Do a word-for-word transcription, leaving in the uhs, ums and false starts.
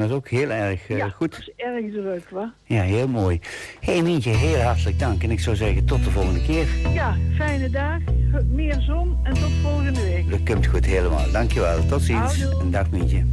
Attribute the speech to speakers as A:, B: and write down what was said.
A: het ook heel erg uh,
B: ja,
A: goed.
B: Ja, het is erg druk, hoor.
A: Ja, heel mooi. Hé hey, Mientje, heel hartelijk dank. En ik zou zeggen, tot de volgende keer.
B: Ja, fijne dag, meer zon en tot volgende week.
A: Dat komt goed, helemaal. Dankjewel. Tot ziens.
B: Houdoe.
A: En dag Mientje.